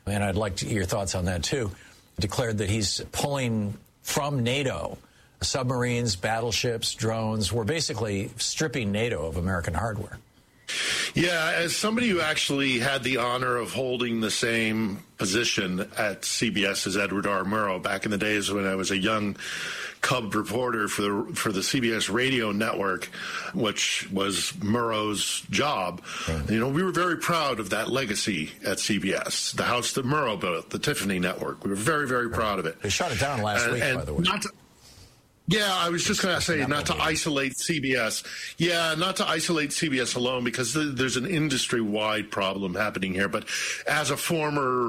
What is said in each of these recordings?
and I'd like your thoughts on that too, declared that he's pulling from NATO submarines, battleships, drones. We're basically stripping NATO of American hardware. Yeah, as somebody who actually had the honor of holding the same position at CBS as Edward R. Murrow back in the days when I was a young cub reporter for the CBS radio network, which was Murrow's job. Right. You know, we were very proud of that legacy at CBS, the house that Murrow built, the Tiffany Network. We were very, very proud of it. They shut it down last week, by the way. Yeah, I was just going to say not to isolate CBS. Yeah, not to isolate CBS alone, because there's an industry-wide problem happening here. But as a former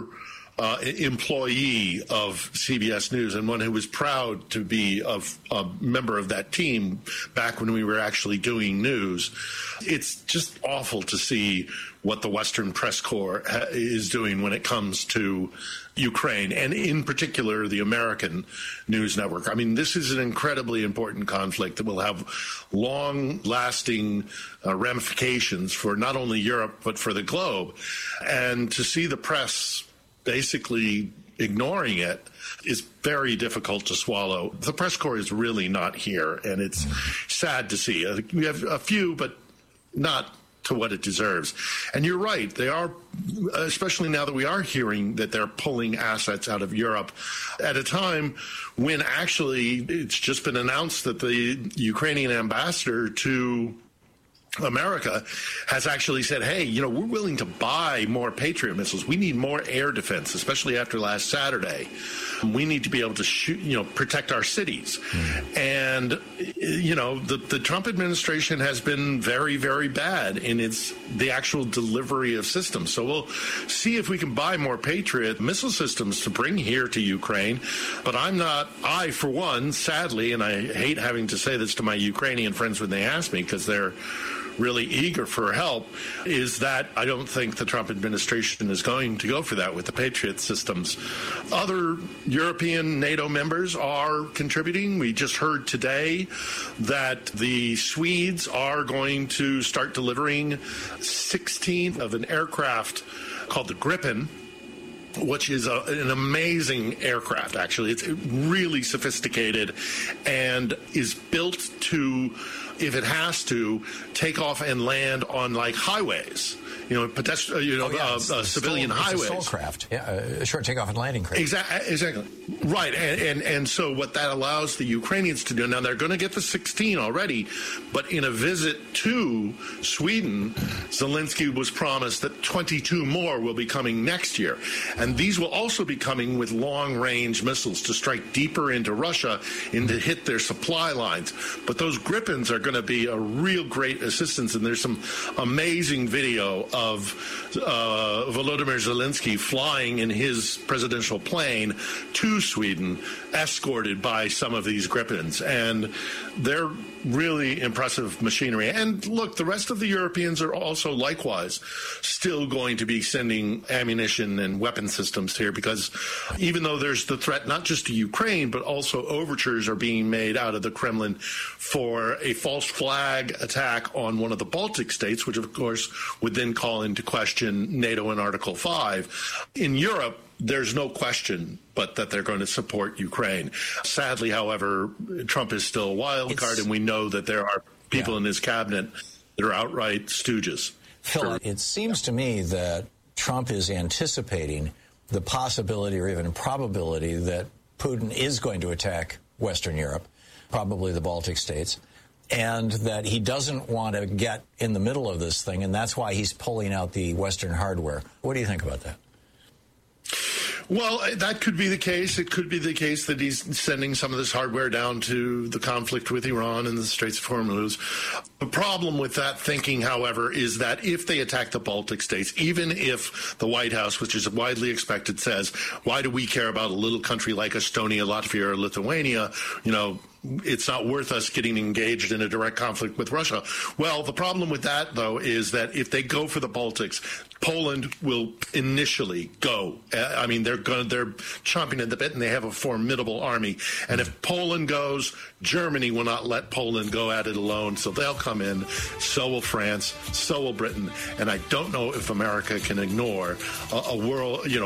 employee of CBS News and one who was proud to be a member of that team back when we were actually doing news, it's just awful to see what the Western press corps is doing when it comes to Ukraine, and in particular, the American news network. I mean, this is an incredibly important conflict that will have long-lasting ramifications for not only Europe, but for the globe. And to see the press basically ignoring it is very difficult to swallow. The press corps is really not here, and it's sad to see. We have a few, but not to what it deserves. And you're right, they are, especially now that we are hearing that they're pulling assets out of Europe at a time when actually it's just been announced that the Ukrainian ambassador to America has actually said, hey, you know, we're willing to buy more Patriot missiles. We need more air defense, especially after last Saturday. We need to be able to shoot, you know, protect our cities. And, you know, the Trump administration has been very, very bad in the actual delivery of systems. So we'll see if we can buy more Patriot missile systems to bring here to Ukraine. But I, for one, sadly, and I hate having to say this to my Ukrainian friends when they ask me, because they're really eager for help, is that I don't think the Trump administration is going to go for that with the Patriot systems. Other European NATO members are contributing. We just heard today that the Swedes are going to start delivering 16 of an aircraft called the Gripen, which is an amazing aircraft, actually. It's really sophisticated and is built to, if it has to, take off and land on, like, highways, you know, civilian highways. It's a SOL craft, a short takeoff and landing craft. Exactly. Right. And so what that allows the Ukrainians to do, now they're going to get the 16 already, but in a visit to Sweden, Zelensky was promised that 22 more will be coming next year. And these will also be coming with long-range missiles to strike deeper into Russia and to hit their supply lines. But those Gripens are going to be a real great assistance, and there's some amazing video of Volodymyr Zelensky flying in his presidential plane to Sweden, escorted by some of these Gripens. And they're really impressive machinery. And look, the rest of the Europeans are also likewise still going to be sending ammunition and weapon systems here, because even though there's the threat not just to Ukraine, but also overtures are being made out of the Kremlin for a false flag attack on one of the Baltic states, which of course would then call into question NATO and Article 5. In Europe, there's no question but that they're going to support Ukraine. Sadly, however, Trump is still a wild card, and we know that there are people in his cabinet that are outright stooges. Phil, it seems to me that Trump is anticipating the possibility or even probability that Putin is going to attack Western Europe, probably the Baltic states, and that he doesn't want to get in the middle of this thing, and that's why he's pulling out the Western hardware. What do you think about that? Well, that could be the case. It could be the case that he's sending some of this hardware down to the conflict with Iran and the Straits of Hormuz. The problem with that thinking, however, is that if they attack the Baltic states, even if the White House, which is widely expected, says, why do we care about a little country like Estonia, Latvia, or Lithuania? You know, it's not worth us getting engaged in a direct conflict with Russia. Well, the problem with that, though, is that if they go for the Baltics, Poland will initially go. I mean, they're chomping at the bit, and they have a formidable army. And if Poland goes, Germany will not let Poland go at it alone. So they'll come in. So will France. So will Britain. And I don't know if America can ignore a world,